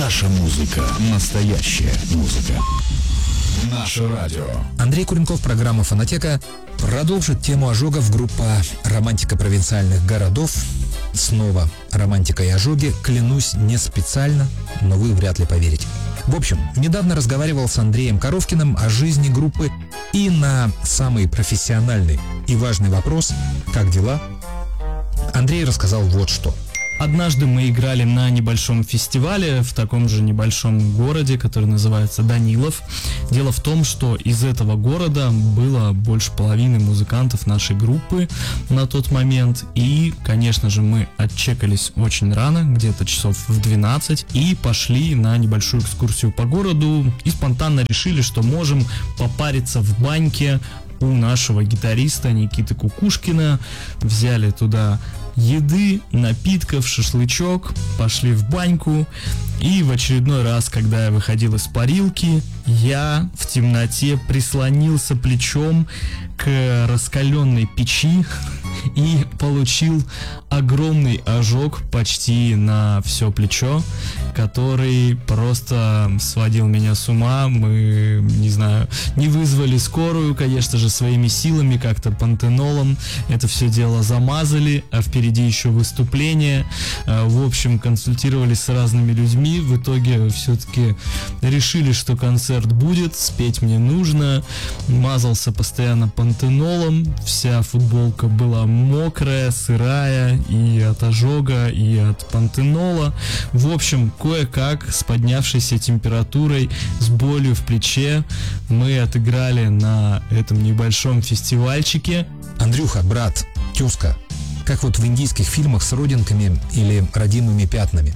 Наша музыка. Настоящая музыка. Наше радио. Андрей Куренков, программа «Фонотека» продолжит тему ожогов. Группа «Романтика провинциальных городов». Снова романтика и ожоги. Клянусь, не специально, но вы вряд ли поверите. В общем, недавно разговаривал с Андреем Коровкиным о жизни группы, и на самый профессиональный и важный вопрос «Как дела?», Андрей рассказал вот что. Однажды мы играли на небольшом фестивале в таком же небольшом городе, который называется Данилов. Дело в том, что из этого города было больше половины музыкантов нашей группы на тот момент. И, конечно же, мы отчекались очень рано, где-то часов в 12, и пошли на небольшую экскурсию по городу. И спонтанно решили, что можем попариться в баньке у нашего гитариста Никиты Кукушкина. Взяли туда еды, напитков, шашлычок, пошли в баньку. И в очередной раз, когда я выходил из парилки, я в темноте прислонился плечом к раскаленной печи и получил огромный ожог почти на все плечо, который просто сводил меня с ума. Мы, не знаю, не вызвали скорую, конечно же, своими силами, как-то пантенолом это все дело замазали, а впереди еще выступление. В общем, консультировались с разными людьми, в итоге все-таки решили, что концерт будет, спеть мне нужно. Мазался постоянно пантенолом, вся футболка была мокрая, сырая и от ожога, и от пантенола. В общем, кое-как с поднявшейся температурой, с болью в плече мы отыграли на этом небольшом фестивальчике. Андрюха, брат, тезка, как вот в индийских фильмах с родинками или родимыми пятнами.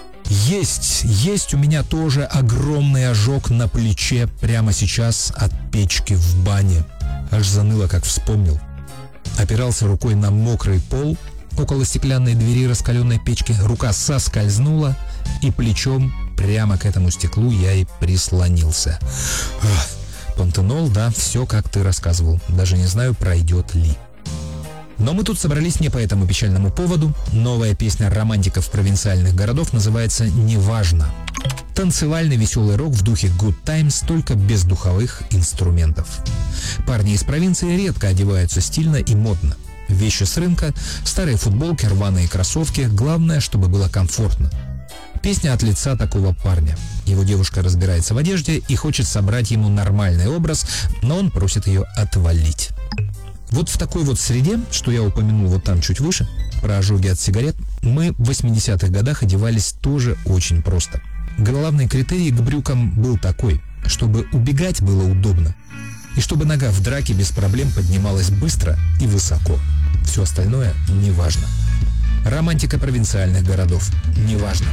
Есть у меня тоже огромный ожог на плече прямо сейчас от печки в бане. Аж заныло, как вспомнил. Опирался рукой на мокрый пол около стеклянной двери раскаленной печки. Рука соскользнула, и плечом прямо к этому стеклу я и прислонился. Пантенол, да, все как ты рассказывал. Даже не знаю, пройдет ли. Но мы тут собрались не по этому печальному поводу. Новая песня романтиков провинциальных городов называется «Неважно». Танцевальный веселый рок в духе Good Times, только без духовых инструментов. Парни из провинции редко одеваются стильно и модно. Вещи с рынка, старые футболки, рваные кроссовки. Главное, чтобы было комфортно. Песня от лица такого парня. Его девушка разбирается в одежде и хочет собрать ему нормальный образ, но он просит ее отвалить. Вот в такой вот среде, что я упомянул вот там чуть выше, про ожоги от сигарет, мы в 80-х годах одевались тоже очень просто. Главный критерий к брюкам был такой, чтобы убегать было удобно, и чтобы нога в драке без проблем поднималась быстро и высоко. Все остальное неважно. Романтика провинциальных городов. Неважно.